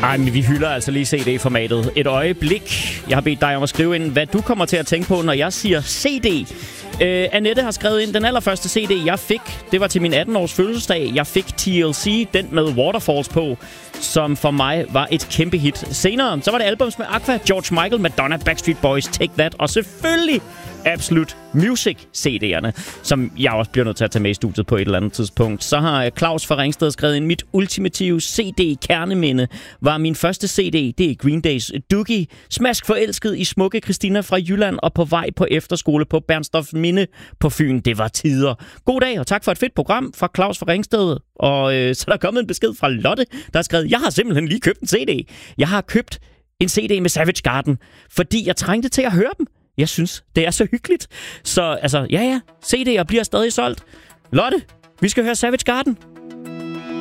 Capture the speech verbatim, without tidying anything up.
Ej, men vi hylder altså lige C D-formatet. Et øjeblik. Jeg har bedt dig om at skrive ind, hvad du kommer til at tænke på, når jeg siger C D. Uh, Annette har skrevet ind, den allerførste C D, jeg fik, det var til min atten-års fødselsdag. Jeg fik T L C, den med Waterfalls på, som for mig var et kæmpe hit. Senere, så var det albums med Aqua, George Michael, Madonna, Backstreet Boys, Take That, og selvfølgelig Absolute Music C D'erne, som jeg også bliver nødt til at tage med i studiet på et eller andet tidspunkt. Så har Claus fra Ringsted skrevet ind, mit ultimative C D-kerneminde var min første C D. Det er Green Days Doogie. Smask forelsket i smukke Christina fra Jylland og på vej på efterskole på Bernstorff Minde på Fyn. Det var tider. God dag, og tak for et fedt program fra Claus fra Ringsted. Og øh, så er der kommet en besked fra Lotte, der har skrevet, jeg har simpelthen lige købt en C D. Jeg har købt en C D med Savage Garden, fordi jeg trængte til at høre dem. Jeg synes, det er så hyggeligt. Så altså, ja ja, C D'er bliver stadig solgt. Lotte, vi skal høre Savage Garden.